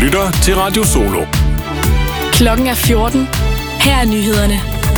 lytter til Radio Solo. Klokken er 14. Her er nyhederne.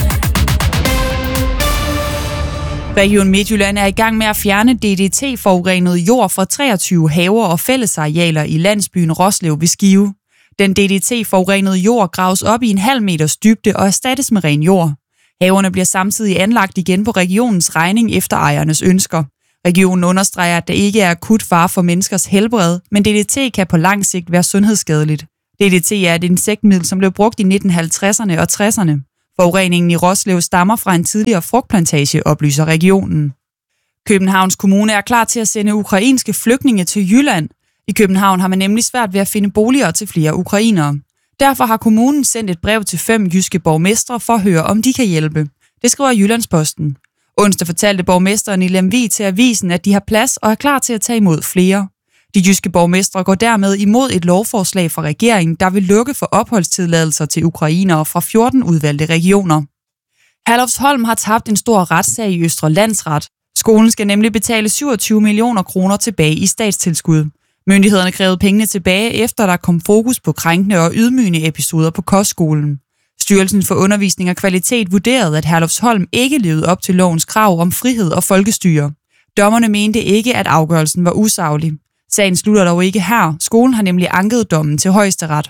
Region Midtjylland er i gang med at fjerne DDT-forurenet jord fra 23 haver og fællesarealer i landsbyen Roslev ved Skive. Den DDT-forurenede jord graves op i 0,5 meters dybde og erstattes med ren jord. Haverne bliver samtidig anlagt igen på regionens regning efter ejernes ønsker. Regionen understreger, at der ikke er akut fare for menneskers helbred, men DDT kan på lang sigt være sundhedsskadeligt. DDT er et insektmiddel, som blev brugt i 1950'erne og 60'erne. Forureningen i Roslev stammer fra en tidligere frugtplantage, oplyser regionen. Københavns Kommune er klar til at sende ukrainske flygtninge til Jylland. I København har man nemlig svært ved at finde boliger til flere ukrainere. Derfor har kommunen sendt et brev til 5 jyske borgmestre for at høre, om de kan hjælpe. Det skriver Jyllandsposten. Onsdag fortalte borgmesteren i Lemvig til avisen, at de har plads og er klar til at tage imod flere. De jyske borgmestre går dermed imod et lovforslag fra regeringen, der vil lukke for opholdstilladelser til ukrainere fra 14 udvalgte regioner. Herlufsholm har tabt en stor retssag i Østre Landsret. Skolen skal nemlig betale 27 millioner kroner tilbage i statstilskud. Myndighederne krævede pengene tilbage, efter der kom fokus på krænkende og ydmygende episoder på kostskolen. Styrelsen for Undervisning og Kvalitet vurderede, at Herlufsholm ikke levede op til lovens krav om frihed og folkestyre. Dommerne mente ikke, at afgørelsen var usaglig. Sagen slutter dog ikke her. Skolen har nemlig anket dommen til Højesteret.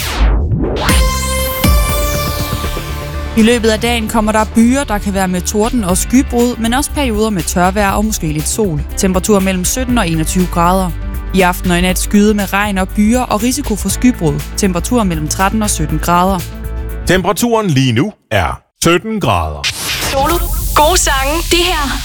I løbet af dagen kommer der byer, der kan være med torden og skybrud, men også perioder med tørvejr og måske lidt sol. Temperatur mellem 17 og 21 grader. I aften og i nat skyde med regn og byer og risiko for skybrud. Temperatur mellem 13 og 17 grader. Temperaturen lige nu er 17 grader. Solo. Gode sange. Det her